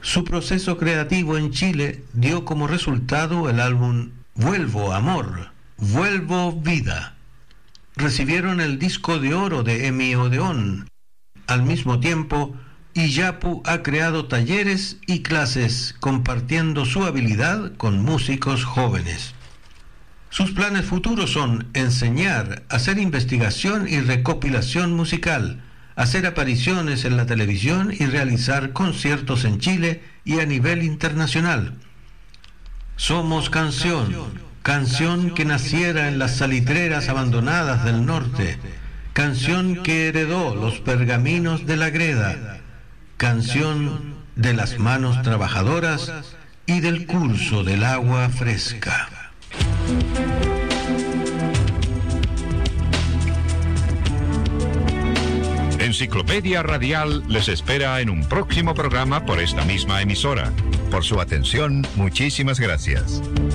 Su proceso creativo en Chile dio como resultado el álbum Vuelvo Amor, Vuelvo Vida. Recibieron el disco de oro de Emmy Odeón. Al mismo tiempo, Iyapu ha creado talleres y clases compartiendo su habilidad con músicos jóvenes. Sus planes futuros son enseñar, hacer investigación y recopilación musical, hacer apariciones en la televisión y realizar conciertos en Chile y a nivel internacional. Somos canción, canción que naciera en las salitreras abandonadas del norte, canción que heredó los pergaminos de la greda, canción de las manos trabajadoras y del curso del agua fresca. Enciclopedia Radial les espera en un próximo programa por esta misma emisora. Por su atención, muchísimas gracias.